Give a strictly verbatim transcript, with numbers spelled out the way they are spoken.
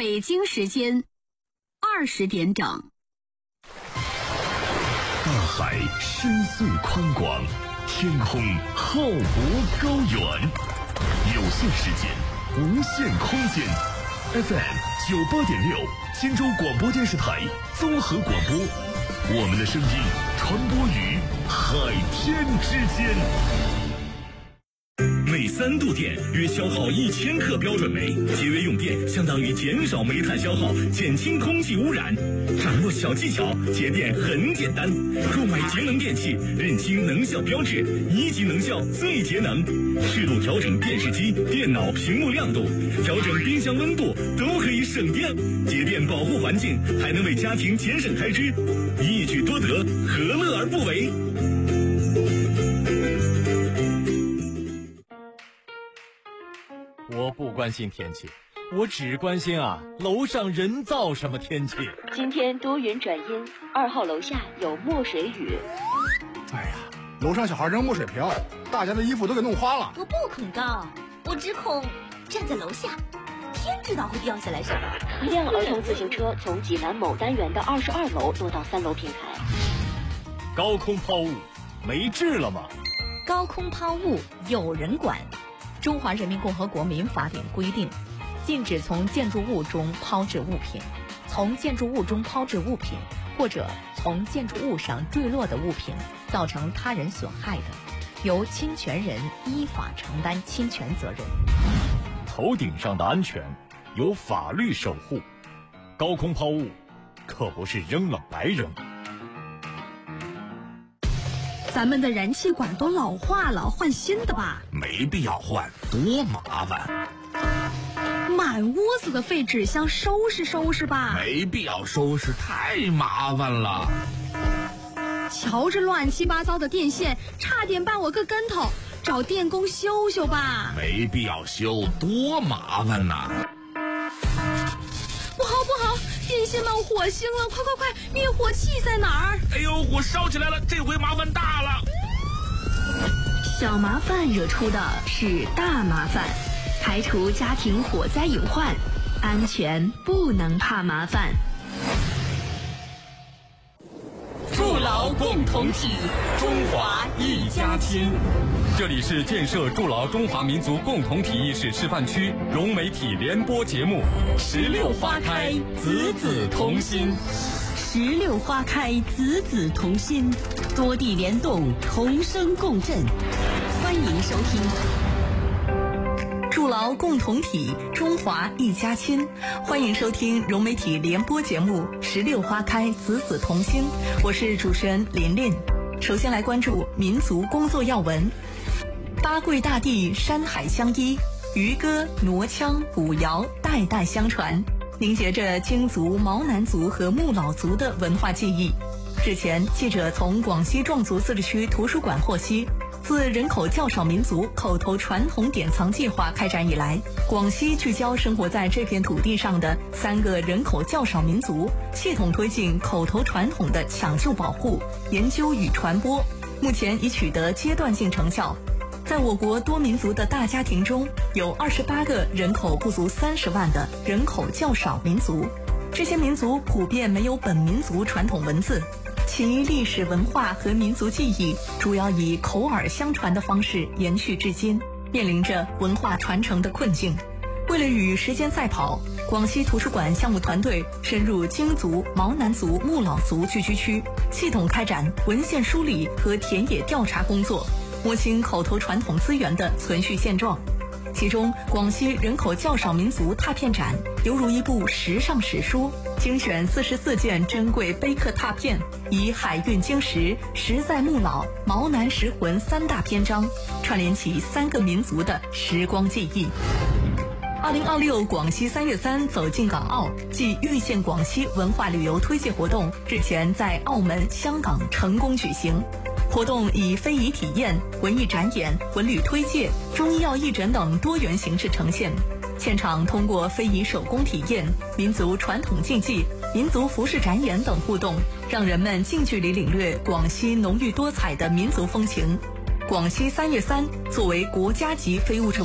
北京时间二十点整。 大海深邃宽广，天空浩博高远，有限时间，无限空间。F M 九八点六，金州广播电视台综合广播，我们的声音传播于海天之间。每三度电约消耗一千克标准煤，节约用电相当于减少煤炭消耗，减轻空气污染。掌握小技巧，节电很简单。购买节能电器，认清能效标志，一级能效最节能。适度调整电视机、电脑屏幕亮度，调整冰箱温度，都可以省电。节电保护环境，还能为家庭节省开支，一举多得，何乐而不为？ 我不关心天气，我只关心啊，楼上人造什么天气？ 今天多云转阴，二号楼下有墨水雨。 哎呀，楼上小孩扔墨水瓢，大家的衣服都给弄花了。 我不恐高，我只恐站在楼下，天知道会掉下来什么。 一辆儿童自行车从济南某单元的二十二楼落到三楼平台。 高空抛物没治了吗？ 高空抛物有人管。中华人民共和国民法典规定，禁止从建筑物中抛掷物品，从建筑物中抛掷物品，或者从建筑物上坠落的物品造成他人损害的，由侵权人依法承担侵权责任。 头顶上的安全由法律守护，高空抛物可不是扔了白扔。 咱们的燃气管都老化了，换新的吧。 没必要换，多麻烦。 满屋子的废纸箱，收拾收拾吧。 没必要收拾，太麻烦了。 瞧这乱七八糟的电线，差点绊我个跟头，找电工修修吧。 没必要修，多麻烦呐。 不好不好，电线冒火星了，快快快，灭火器在哪儿？ 哎呦，火烧起来了，这回麻烦大了。 小麻烦惹出的是大麻烦，排除家庭火灾隐患，安全不能怕麻烦。 筑牢共同体，中华一家亲。这里是建设筑牢中华民族共同体意识示范区融媒体联播节目《十六花开，子子同心》。 十六花开，子子同心，多地联动，同声共振。欢迎收听。筑牢共同体，中华一家亲。欢迎收听融媒体联播节目《十六花开，子子同心》，我是主持人琳琳。首先来关注民族工作要闻。八桂大地，山海相依，渔歌、傩腔、舞谣代代相传，凝结着京族、毛南族和木老族的文化记忆。日前，记者从广西壮族自治区图书馆获悉，自人口较少民族口头传统典藏计划开展以来，广西聚焦生活在这片土地上的三个人口较少民族，系统推进口头传统的抢救保护、研究与传播，目前已取得阶段性成效。在我国多民族的大家庭中，有二十八个人口不足三十万的人口较少民族，这些民族普遍没有本民族传统文字，其历史文化和民族记忆主要以口耳相传的方式延续至今，面临着文化传承的困境。为了与时间赛跑，广西图书馆项目团队深入京族、毛南族、木老族聚居区，系统开展文献梳理和田野调查工作，摸清口头传统资源的存续现状。其中，广西人口较少民族拓片展犹如一部时尚史书，精选四十四件珍贵碑刻拓片，以海韵经石、实在木老、毛南石魂三大篇章，串联起三个民族的时光记忆。二零二六广西三月三走进港澳暨遇见广西文化旅游推介活动日前在澳门、香港成功举行。活动以非遗体验、文艺展演、文旅推介、中医药义诊等多元形式呈现。现场通过非遗手工体验、民族传统竞技、民族服饰展演等互动，让人们近距离领略广西浓郁多彩的民族风情。广西三月三作为国家级非物质